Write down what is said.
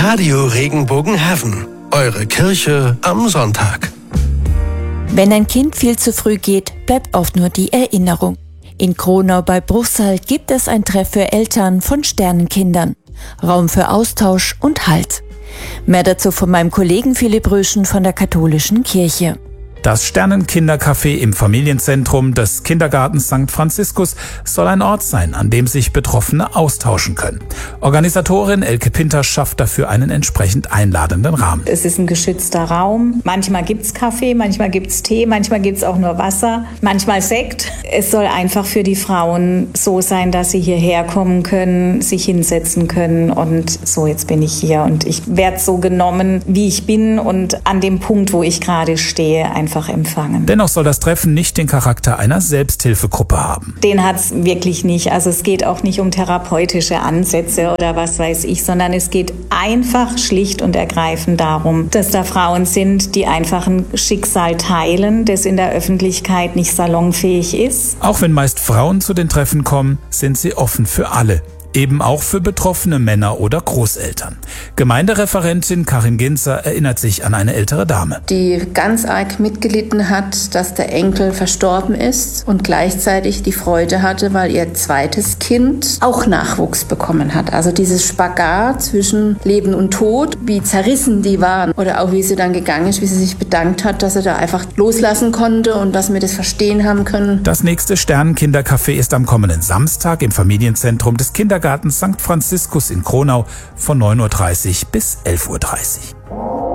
Radio Regenbogenhaven. Eure Kirche am Sonntag. Wenn ein Kind viel zu früh geht, bleibt oft nur die Erinnerung. In Kronau bei Bruchsal gibt es ein Treff für Eltern von Sternenkindern. Raum für Austausch und Halt. Mehr dazu von meinem Kollegen Philipp Röschen von der Katholischen Kirche. Das Sternenkindercafé im Familienzentrum des Kindergartens St. Franziskus soll ein Ort sein, an dem sich Betroffene austauschen können. Organisatorin Elke Pinter schafft dafür einen entsprechend einladenden Rahmen. Es ist ein geschützter Raum. Manchmal gibt's Kaffee, manchmal gibt's Tee, manchmal gibt's auch nur Wasser, manchmal Sekt. Es soll einfach für die Frauen so sein, dass sie hierher kommen können, sich hinsetzen können und so, jetzt bin ich hier und ich werde so genommen, wie ich bin und an dem Punkt, wo ich gerade stehe, einfach empfangen. Dennoch soll das Treffen nicht den Charakter einer Selbsthilfegruppe haben. Den hat's wirklich nicht. Also es geht auch nicht um therapeutische Ansätze oder was weiß ich, sondern es geht einfach schlicht und ergreifend darum, dass da Frauen sind, die einfach ein Schicksal teilen, das in der Öffentlichkeit nicht salonfähig ist. Auch wenn meist Frauen zu den Treffen kommen, sind sie offen für alle. Eben auch für betroffene Männer oder Großeltern. Gemeindereferentin Karin Ginzer erinnert sich an eine ältere Dame, die ganz arg mitgelitten hat, dass der Enkel verstorben ist und gleichzeitig die Freude hatte, weil ihr zweites Kind auch Nachwuchs bekommen hat. Also dieses Spagat zwischen Leben und Tod, wie zerrissen die waren oder auch wie sie dann gegangen ist, wie sie sich bedankt hat, dass sie da einfach loslassen konnte und dass wir das verstehen haben können. Das nächste Sternenkindercafé ist am kommenden Samstag im Familienzentrum des Kindergartens St. Franziskus in Kronau von 9:30 Uhr bis 11:30 Uhr.